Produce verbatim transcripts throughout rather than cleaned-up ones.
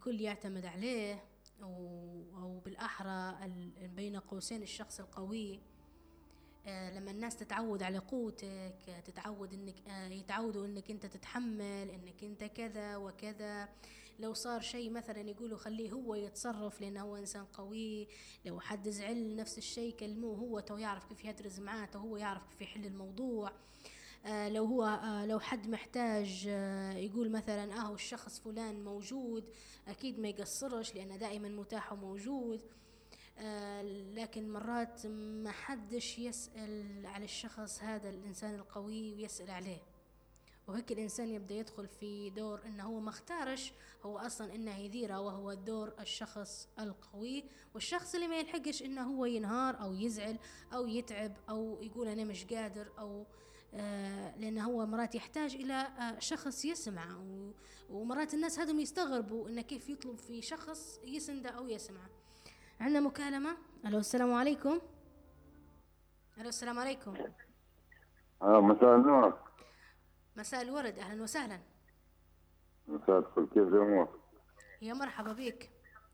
الكل يعتمد عليه، أو بالأحرى بين قوسين الشخص القوي. لما الناس تتعود على قوتك، تتعود انك يتعودوا انك انت تتحمل، انك انت كذا وكذا. لو صار شيء مثلا يقولوا خليه هو يتصرف لانه هو انسان قوي. لو حد زعل نفس الشيء كلموه، هو تو يعرف كيف يدرز معاه، تو هو يعرف كيف يحل الموضوع. آه لو هو آه لو حد محتاج آه يقول مثلا اه الشخص فلان موجود، اكيد ما يقصرش لانه دائما متاح وموجود. آه لكن مرات ما حدش يسأل على الشخص هذا الإنسان القوي ويسأل عليه، وهيك الإنسان يبدأ يدخل في دور إنه هو ما اختارش هو أصلا إنه يديره، وهو دور الشخص القوي. والشخص اللي ما يلحقش إنه هو ينهار أو يزعل أو يتعب أو يقول أنا مش قادر، أو آه لأنه هو مرات يحتاج إلى آه شخص يسمع. ومرات الناس هذم يستغربوا إنه كيف يطلب في شخص يسنده أو يسمعه. عندنا مكالمة. ألو السلام عليكم. ألو السلام عليكم. اه مساء النور. مساء الورد، أهلا وسهلا. مساء الفل، كيف الأمور؟ يا مرحبا بك.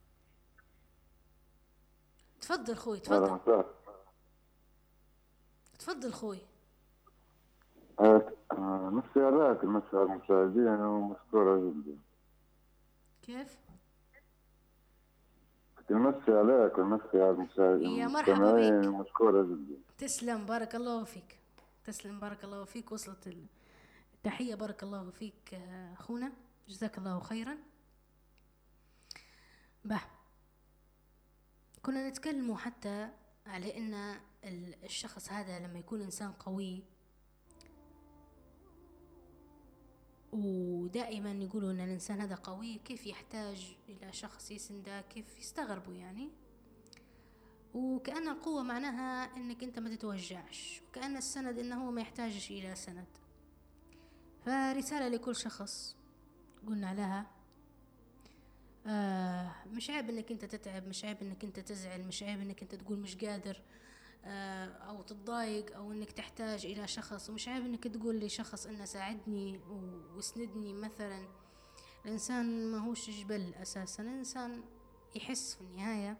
تفضل خوي، هلا تفضل مساء. تفضل خوي. آه مسي عليك، مسي على المشاهدين ومشكورة جدا. كيف؟ المسي عليك والمسي على المشاهدين يا مرحبا المستمعين، بك. مشكورة جدا. تسلم، بارك الله فيك. تسلم، بارك الله فيك. وصلت التحية، بارك الله فيك أخونا، جزاك الله خيرا. به كنا نتكلموا حتى على إن الشخص هذا لما يكون إنسان قوي، ودائما يقولوا ان الانسان هذا قوي، كيف يحتاج الى شخص يسنده، كيف يستغربوا يعني. وكأن القوة معناها انك انت ما تتوجعش، وكأن السند انه هو ما يحتاجش الى سند. فرسالة لكل شخص قلنا لها آه مش عيب انك انت تتعب، مش عيب انك انت تزعل، مش عيب انك انت تقول مش قادر آه او تتضايق، او انك تحتاج الى شخص. ومش عيب انك تقول لشخص انه ساعدني واسندني مثلا. الانسان ما هوش جبل اساسا، الانسان يحس في النهاية.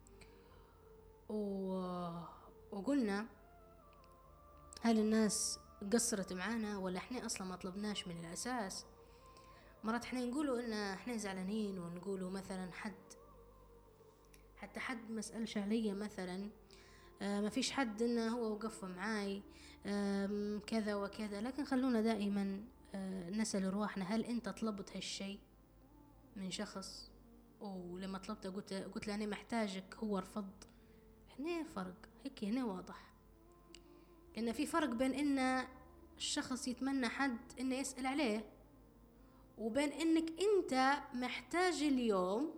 و... وقلنا هل الناس قصرت معانا ولا احنا اصلا ما طلبناش من الاساس. مرات احنا نقولوا ان احنا زعلانين، ونقولوا مثلا حد حتى حد ما سألش عليا مثلا، آه ما فيش حد انه هو وقف معاي آه كذا وكذا. لكن خلونا دائما آه نسأل رواحنا، هل انت طلبت هالشي من شخص؟ ولما طلبته قلت قلت له انا محتاجك، هو رفض. هنا فرق، هيك هنا واضح. لان في فرق بين ان الشخص يتمنى حد انه يسأل عليه، وبين انك انت محتاج اليوم،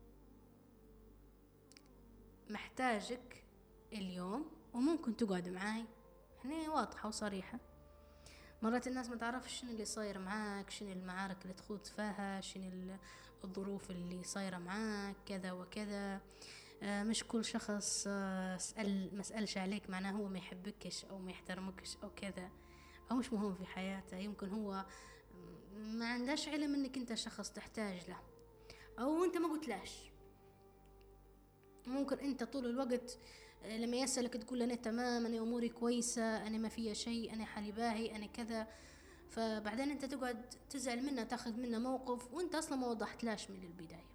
محتاجك اليوم وممكن تقعد معاي. هنا واضحة وصريحة. مرات الناس ما تعرفش شنو اللي صاير معاك، شنو المعارك اللي تخوض فيها، شنو الظروف اللي صايرة معاك كذا وكذا. آه مش كل شخص آه سأل مسألش عليك معناه هو ما يحبكش أو ما يحترمكش أو كذا، أو مش مهم في حياته. يمكن هو ما عندهش علم انك انت شخص تحتاج له، او انت ما قلتلاش. ممكن انت طول الوقت لما يسألك تقول انا تمام، انا اموري كويسة، انا ما فيها شيء، انا حالي باهي، انا كذا. فبعدين انت تقعد تزعل منه، تاخذ منه موقف وانت اصلا ما وضحتلاش من البداية.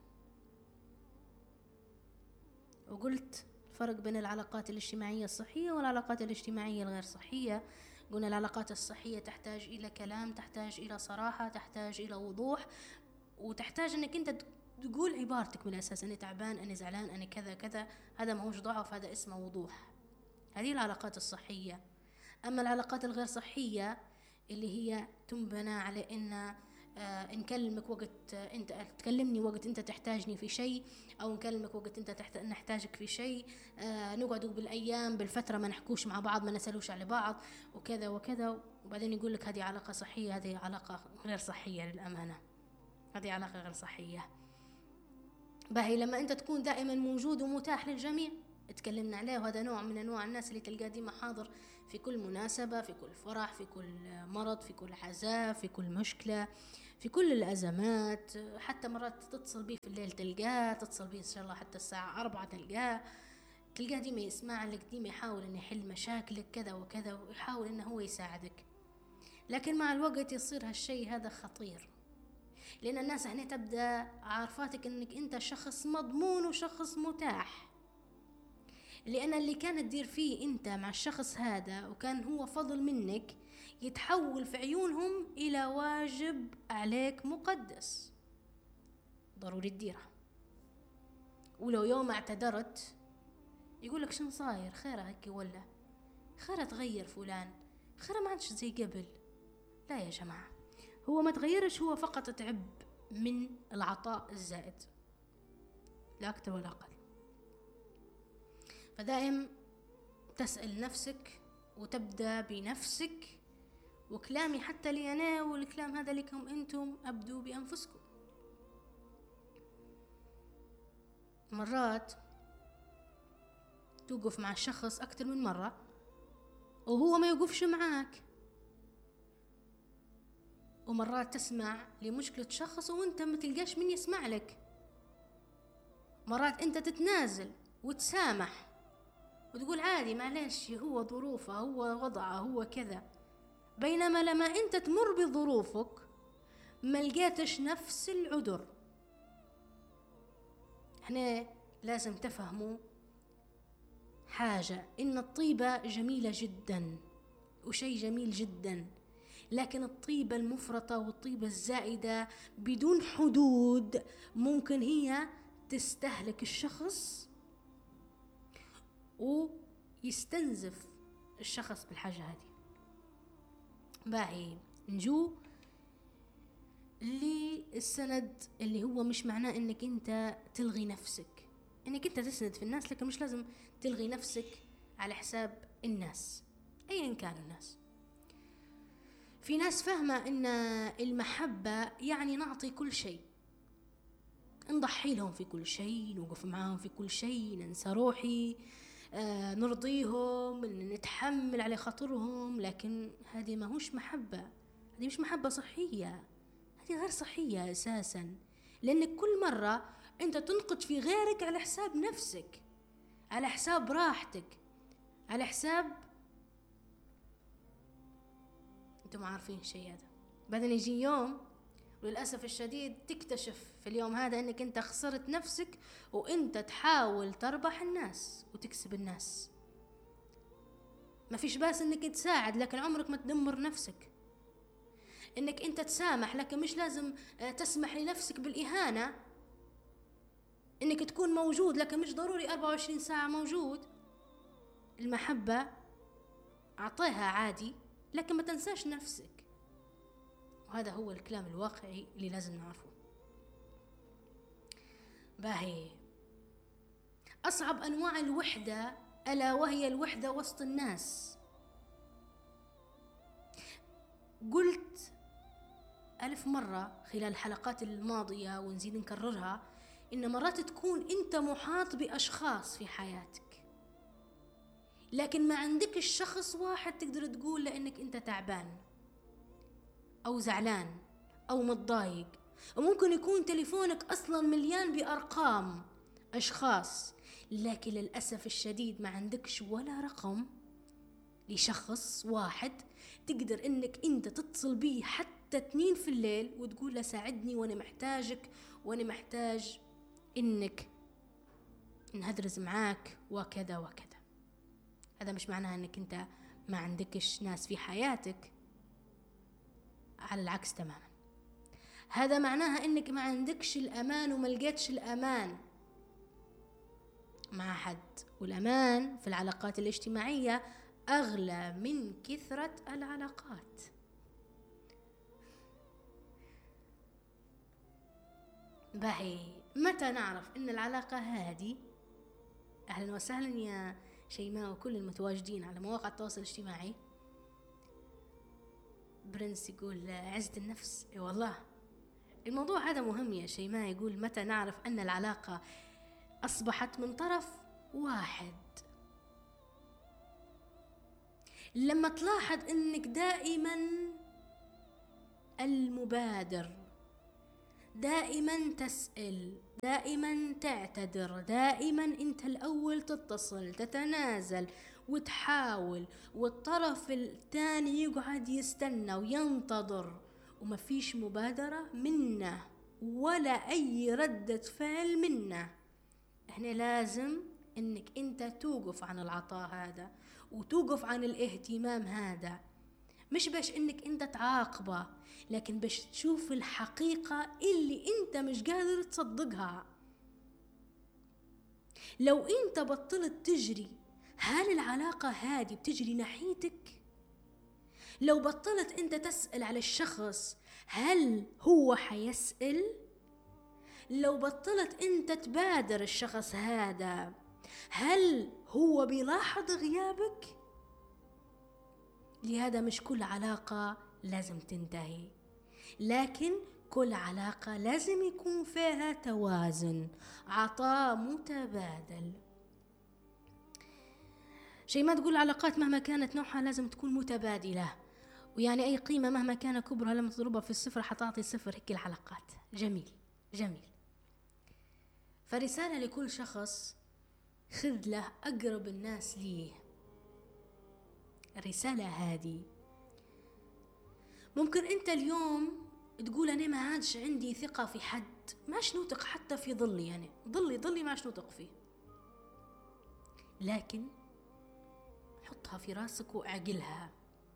وقلت الفرق بين العلاقات الاجتماعية الصحية والعلاقات الاجتماعية الغير صحية. قلنا العلاقات الصحية تحتاج الى كلام، تحتاج الى صراحة، تحتاج الى وضوح، وتحتاج انك انت تقول عبارتك من الاساس، انا تعبان، انا زعلان، انا كذا كذا. هذا ما هوش ضعف، هذا اسمه وضوح. هذه العلاقات الصحية. اما العلاقات الغير صحية اللي هي تنبنى على ان آه نكلمك وقت آه انت تكلمني وقت انت تحتاجني في شيء، او نكلمك وقت انت تحت... نحتاجك في شيء، آه نقعدوا بالايام بالفترة ما نحكوش مع بعض، ما نسألوش على بعض وكذا وكذا. وبعدين يقول لك هذه علاقة صحية، هذه علاقة غير صحية للأمانة. هذه علاقة غير صحية. باهي لما انت تكون دائما موجود ومتاح للجميع، تكلمنا عليه، وهذا نوع من انواع الناس اللي تلقاه ديما حاضر في كل مناسبة، في كل فرح، في كل مرض، في كل عزاء، في كل مشكلة، في كل الأزمات. حتى مرات تتصل بيه في الليل تلقاه، تتصل بيه إن شاء الله حتى الساعة أربعة تلقاه، تلقاه ديما يسمع لك، ديما يحاول إنه يحل مشاكلك كذا وكذا، ويحاول إنه هو يساعدك. لكن مع الوقت يصير هالشي هذا خطير، لأن الناس هنا تبدأ عارفاتك إنك أنت شخص مضمون وشخص متاح، لأن اللي كانت تدير فيه أنت مع الشخص هذا وكان هو فضل منك يتحول في عيونهم إلى واجب عليك مقدس ضروري تديره. ولو يوم اعتذرت يقولك شن صاير، خيره هيك ولا خيره تغير فلان، خيره ما عادش زي قبل. لا يا جماعة، هو ما تغيرش، هو فقط تعب من العطاء الزائد، لا أكثر ولا أقل. فدائم تسأل نفسك وتبدأ بنفسك، وكلامي حتى لي أنا والكلام هذا لكم أنتم، أبدوا بأنفسكم. مرات توقف مع الشخص أكثر من مرة وهو ما يوقفش معاك، ومرات تسمع لمشكلة شخص وانت ما تلقاش من يسمع لك. مرات انت تتنازل وتسامح وتقول عادي معلش، هو ظروفه، هو وضعه، هو كذا، بينما لما انت تمر بظروفك ما لقيتش نفس العذر. احنا لازم تفهموا حاجة، ان الطيبة جميلة جدا وشيء جميل جدا، لكن الطيبة المفرطة والطيبة الزائدة بدون حدود ممكن هي تستهلك الشخص ويستنزف الشخص بالحاجة هذه. باهي نجو للسند، اللي هو مش معناه انك انت تلغي نفسك، انك انت تسند في الناس، لكن مش لازم تلغي نفسك على حساب الناس ايا كانوا الناس. في ناس فاهمة ان المحبة يعني نعطي كل شيء، نضحي لهم في كل شيء، نوقف معاهم في كل شيء، ننسى روحي، آه نرضيهم، نتحمل على خاطرهم. لكن هذه ما هوش محبة، هذه مش محبة صحية، هذه غير صحية أساسا، لأنك كل مرة أنت تنقد في غيرك على حساب نفسك، على حساب راحتك، على حساب أنتم عارفين الشيء هذا. بعدين يجي يوم وللأسف الشديد تكتشف في اليوم هذا أنك أنت خسرت نفسك، وأنت تحاول تربح الناس وتكسب الناس. ما فيش باس أنك تساعد، لكن عمرك ما تدمر نفسك. أنك أنت تسامح، لكن مش لازم تسمح لنفسك بالإهانة. أنك تكون موجود، لكن مش ضروري أربعة وعشرين ساعة موجود. المحبة أعطيها عادي، لكن ما تنساش نفسك. وهذا هو الكلام الواقعي اللي لازم نعرفه. باهي أصعب أنواع الوحدة ألا وهي الوحدة وسط الناس. قلت ألف مرة خلال الحلقات الماضية ونزيد نكررها، إن مرات تكون أنت محاط بأشخاص في حياتك، لكن ما عندك الشخص واحد تقدر تقول لأنك أنت تعبان أو زعلان أو متضايق. وممكن يكون تليفونك أصلا مليان بأرقام أشخاص، لكن للأسف الشديد ما عندكش ولا رقم لشخص واحد تقدر إنك أنت تتصل بيه حتى اتنين في الليل وتقول له ساعدني وأنا محتاجك وأنا محتاج إنك نهدرز معاك وكذا وكذا. هذا مش معناه إنك أنت ما عندكش ناس في حياتك، على العكس تماما. هذا معناها إنك ما عندكش الأمان وما لقيتش الأمان مع حد. والأمان في العلاقات الاجتماعية أغلى من كثرة العلاقات. باهي متى نعرف إن العلاقة هذه؟ أهلا وسهلا يا شيماء وكل المتواجدين على مواقع التواصل الاجتماعي. برنس يقول عزة النفس. اي والله الموضوع هذا مهم يا شيماء. يقول متى نعرف أن العلاقة أصبحت من طرف واحد؟ لما تلاحظ أنك دائما المبادر دائما تسأل، دائما تعتذر، دائما انت الاول تتصل تتنازل وتحاول، والطرف الثاني يقعد يستنى وينتظر وما فيش مبادرة منه ولا اي ردة فعل منه. احنا لازم انك انت توقف عن العطاء هذا وتوقف عن الاهتمام هذا، مش باش انك انت تعاقبه، لكن باش تشوف الحقيقة اللي انت مش قادر تصدقها. لو انت بطلت تجري، هل العلاقة هذه بتجري ناحيتك؟ لو بطلت انت تسأل على الشخص، هل هو حيسأل؟ لو بطلت انت تبادر الشخص هذا، هل هو بيلاحظ غيابك؟ لهذا مش كل علاقة لازم تنتهي، لكن كل علاقة لازم يكون فيها توازن، عطاء متبادل. شيء ما تقول العلاقات مهما كانت نوعها لازم تكون متبادلة، ويعني أي قيمة مهما كان كبرها لما تضربها في الصفر حتعطي صفر. هيك العلاقات. جميل جميل. فرسالة لكل شخص، خذ له أقرب الناس ليه. الرسالة هذه ممكن أنت اليوم تقول أنا ما عادش عندي ثقة في حد، ماش نوثق حتى في ظلي، يعني ظلي ظلي ماش نوثق فيه، لكن حطها في راسك وأعقلها.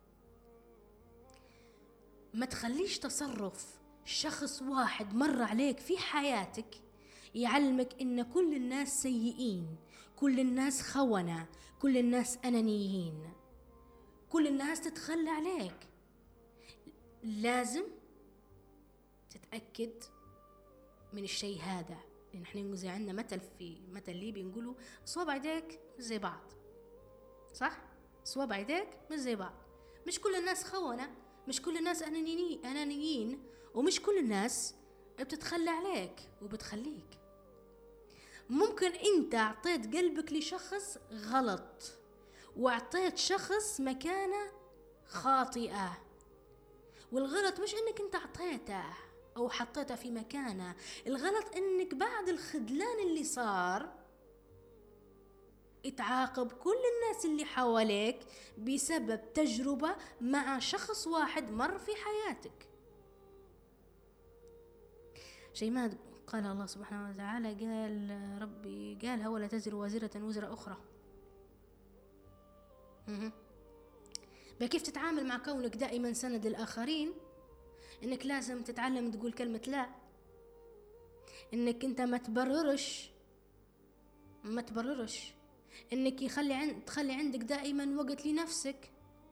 ما تخليش تصرف شخص واحد مر عليك في حياتك يعلمك إن كل الناس سيئين، كل الناس خونة، كل الناس أنانيين، كل الناس تتخلى عليك. لازم تتأكد من الشيء هذا، لأن احنا زي عندنا مثل في مثل ليبي نقولوا صوابع ايديك مش زي بعض، صح؟ صوابع ايديك مش زي بعض. مش كل الناس خونة، مش كل الناس أنانيين أنانيين ومش كل الناس بتتخلى عليك وبتخليك. ممكن انت اعطيت قلبك لشخص غلط، واعطيت شخص مكانه خاطئة، والغلط مش انك انت اعطيته او حطيته في مكانه، الغلط انك بعد الخذلان اللي صار اتعاقب كل الناس اللي حواليك بسبب تجربة مع شخص واحد مر في حياتك. شيء ما قال الله سبحانه وتعالى، قال ربي قالها ولا تزر وازرة وزر أخرى. بكيف تتعامل مع كونك دائما سند للآخرين؟ إنك لازم تتعلم تقول كلمة لا، إنك أنت ما تبررش ما تبررش إنك يخلي عند تخلي عندك دائما وقت لنفسك،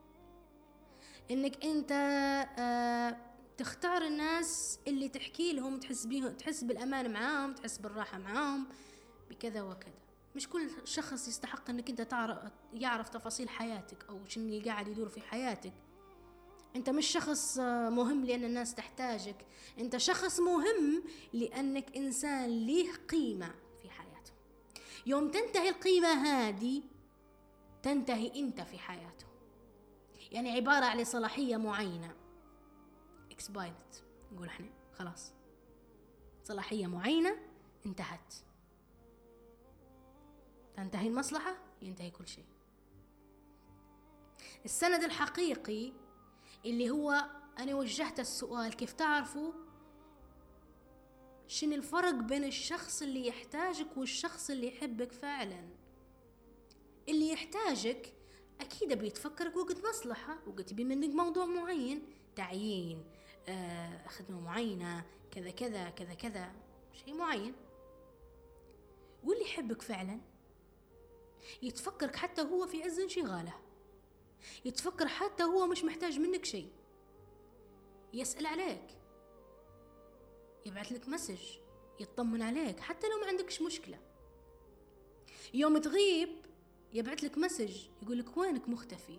إنك أنت آه تختار الناس اللي تحكي لهم تحس بيهم، تحس بالأمان معاهم، تحس بالراحة معاهم، بكذا وكذا. مش كل شخص يستحق انك انت تعرف يعرف تفاصيل حياتك او شنو اللي قاعد يدور في حياتك. انت مش شخص مهم لان الناس تحتاجك، انت شخص مهم لانك انسان ليه قيمة في حياته. يوم تنتهي القيمة هذه تنتهي انت في حياته، يعني عبارة على صلاحية معينة expired، نقول احنا خلاص صلاحية معينة انتهت، تنتهي المصلحة ينتهي كل شيء. السند الحقيقي اللي هو أنا وجهت السؤال كيف تعرفوا شنو الفرق بين الشخص اللي يحتاجك والشخص اللي يحبك فعلا. اللي يحتاجك أكيد بيتفكرك وقت مصلحة، وقت يبي منك موضوع معين، تعيين، آه، خدمة معينة، كذا كذا كذا كذا، شيء معين. واللي يحبك فعلا يتفكرك حتى هو في عز انشغاله، يتفكر حتى هو مش محتاج منك شيء، يسأل عليك، يبعث لك مسج، يطمن عليك حتى لو ما عندكش مشكلة. يوم تغيب يبعث لك مسج يقول لك وينك مختفي،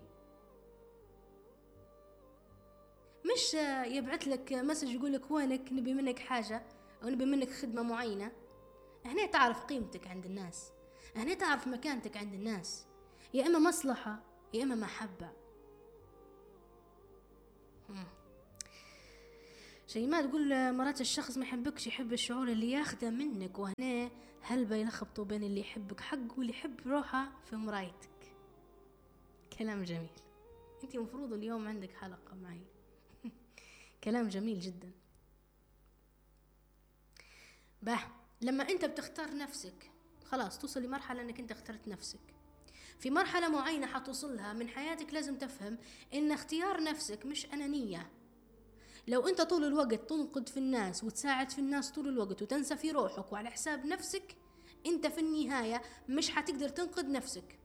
مش يبعث لك مسج يقول لك وينك نبي منك حاجة أو نبي منك خدمة معينة. هنا تعرف قيمتك عند الناس، هنا تعرف مكانتك عند الناس، يا إما مصلحة يا إما محبة. شيماء تقول مرات الشخص ما يحبكش، يحب الشعور اللي ياخده منك، وهنا هل بيلخبطوا بين اللي يحبك حق واللي يحب روحه في مرايتك. كلام جميل. انتي مفروض اليوم عندك حلقة معي. كلام جميل جدا. به لما انت بتختار نفسك خلاص توصل لمرحلة انك انت اخترت نفسك. في مرحلة معينة حتوصلها من حياتك لازم تفهم ان اختيار نفسك مش أنانية. لو انت طول الوقت تنقد في الناس وتساعد في الناس طول الوقت وتنسى في روحك وعلى حساب نفسك، انت في النهاية مش حتقدر تنقذ نفسك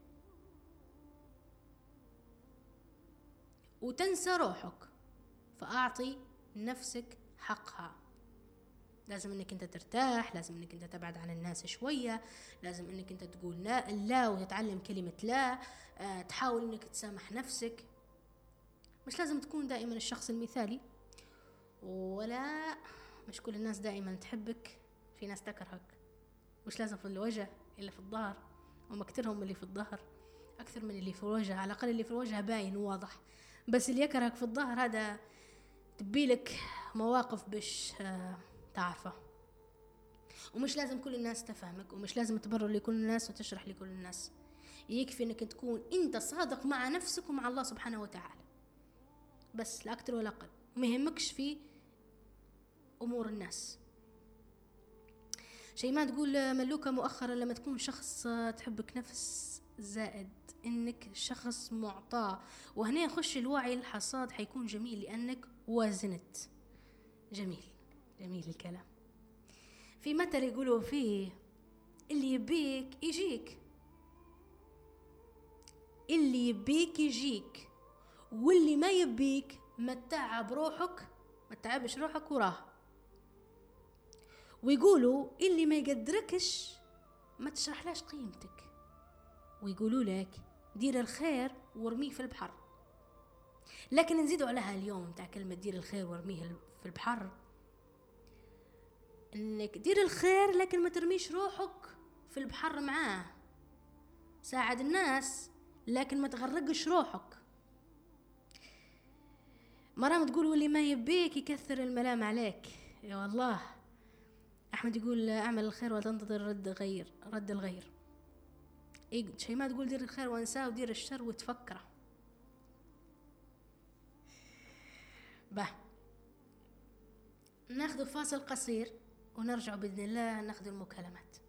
وتنسى روحك. فأعطي نفسك حقها. لازم انك انت ترتاح، لازم انك انت تبعد عن الناس شوية، لازم انك انت تقول لا لا وتتعلم كلمة لا. أه تحاول انك تسامح نفسك. مش لازم تكون دائما الشخص المثالي، ولا مش كل الناس دائما تحبك. في ناس تكرهك، مش لازم في الوجه إلا في الظهر، ومكترهم اللي في الظهر أكثر من اللي في الوجه. على الأقل اللي في الوجه باين وواضح، بس اللي يكرهك في الظهر هذا تبيلك مواقف بش آه تعرفه. ومش لازم كل الناس تفهمك، ومش لازم تبرر لكل الناس وتشرح لكل الناس. يكفي انك تكون انت صادق مع نفسك ومع الله سبحانه وتعالى بس، لا أكتر ولا أقل. ما يهمكش في أمور الناس. شيماء تقول ملوكة مؤخرا لما تكون شخص تحبك نفس زائد انك شخص معطاء، وهنا يخش الوعي الحصاد حيكون جميل لانك وازنت. جميل جميل الكلام. في مثل يقولوا فيه اللي يبيك يجيك، اللي يبيك يجيك، واللي ما يبيك ما تتعب روحك، ما تتعبش روحك وراه. ويقولوا اللي ما يقدركش ما تشرحلاش قيمتك، ويقولوا لك دير الخير وارميه في البحر. لكن نزيدوا عليها اليوم تاع كلمة دير الخير وارميه في البحر، انك دير الخير لكن ما ترميش روحك في البحر معاه. ساعد الناس لكن ما تغرقش روحك. مرام تقول واللي ما يبيك يكثر الملام عليك. يا والله. أحمد يقول أعمل الخير وتنتظر رد غير رد الغير. إيه شيماء تقول دير الخير وانساه ودير الشر وتفكره. به ناخذ فاصل قصير ونرجع بإذن الله ناخذ المكالمات.